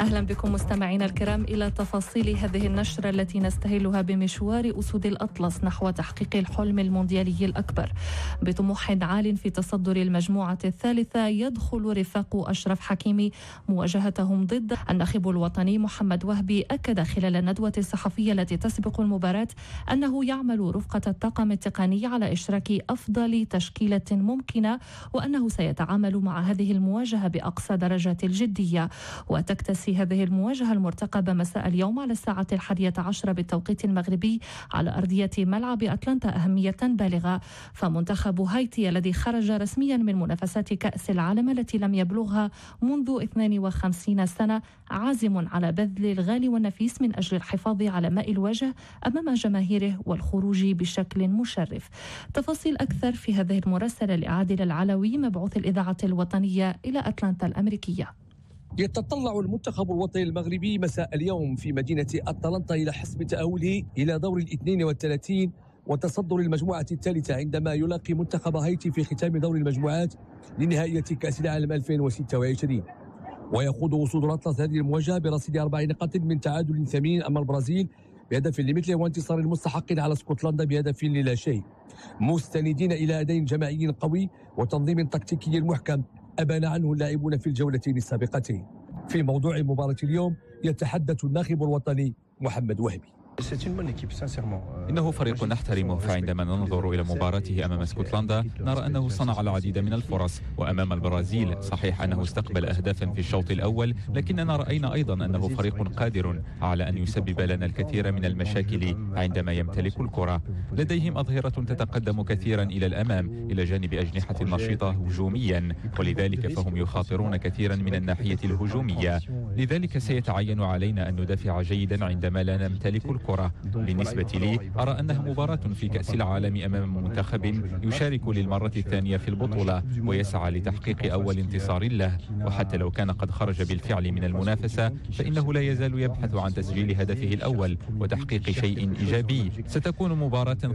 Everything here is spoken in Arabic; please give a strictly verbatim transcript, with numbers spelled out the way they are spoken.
أهلا بكم مستمعينا الكرام إلى تفاصيل هذه النشرة التي نستهلها بمشوار أسود الأطلس نحو تحقيق الحلم المونديالي الأكبر. بطموح عال في تصدر المجموعة الثالثة يدخل رفاق أشرف حكيمي مواجهتهم ضد الناخب الوطني محمد وهبي. أكد خلال الندوة الصحفية التي تسبق المباراة أنه يعمل رفقة الطاقم التقني على إشراك أفضل تشكيلة ممكنة، وأنه سيتعامل مع هذه المواجهة بأقصى درجات الجدية. وتكتسي هذه المواجهة المرتقبة مساء اليوم على الساعة الحادية عشرة بالتوقيت المغربي على أرضية ملعب أتلانتا أهمية بالغة، فمنتخب هايتي الذي خرج رسميا من منافسات كأس العالم التي لم يبلغها منذ اثنين وخمسين سنة عازم على بذل الغالي والنفيس من أجل الحفاظ على ماء الوجه أمام جماهيره والخروج بشكل مشرف. تفاصيل أكثر في هذه المراسلة لعادل العلوي مبعوث الإذاعة الوطنية إلى أتلانتا الأمريكية. يتطلع المنتخب الوطني المغربي مساء اليوم في مدينة أتلانتا إلى حسم تأهله إلى دور الاثنين والثلاثين وتصدر المجموعة الثالثة عندما يلاقي منتخب هايتي في ختام دور المجموعات لنهائية كأس العالم ألفين وستة وعشرين. ويخوض أسود الأطلس هذه المواجهة برصيد أربع نقاط من تعادل ثمين أمام البرازيل بهدف لمثله وانتصار مستحق على اسكتلندا بهدف للا شيء، مستندين إلى أداء جماعي قوي وتنظيم تكتيكي محكم أبان عنه اللاعبون في الجولتين السابقتين. في موضوع مباراة اليوم يتحدث الناخب الوطني محمد وهبي. إنه فريق نحترمه، فعندما ننظر إلى مباراته أمام اسكتلندا نرى أنه صنع العديد من الفرص، وأمام البرازيل صحيح أنه استقبل أهدافا في الشوط الأول، لكننا رأينا أيضا أنه فريق قادر على أن يسبب لنا الكثير من المشاكل عندما يمتلك الكرة. لديهم أظهرة تتقدم كثيرا إلى الأمام إلى جانب أجنحة نشيطة هجوميا، ولذلك فهم يخاطرون كثيرا من الناحية الهجومية. لذلك سيتعين علينا أن ندافع جيدا عندما لا نمتلك الكرة. بالنسبة لي أرى أنها مباراة في كأس العالم أمام منتخب يشارك للمرة الثانية في البطولة ويسعى لتحقيق أول انتصار له، وحتى لو كان قد خرج بالفعل من المنافسة فإنه لا يزال يبحث عن تسجيل هدفه الأول وتحقيق شيء إيجابي. ستكون مباراة